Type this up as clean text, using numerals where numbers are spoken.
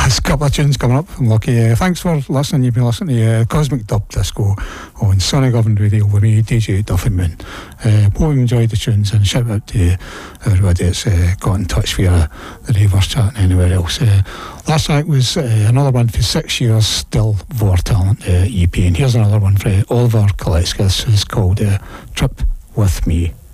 There's a couple of tunes coming up from Lucky. Thanks for listening. You've been listening to Cosmic Dub Disco on Sonic Oven Radio with me, DJ Duffy Moon. Hope you enjoyed the tunes, and shout out to everybody that's got in touch via the Ravers chat and anywhere else. Last track was another one for 6 years, Still Vor Talent EP, and here's another one for Oliver Kolecki. This is called Trip With Me.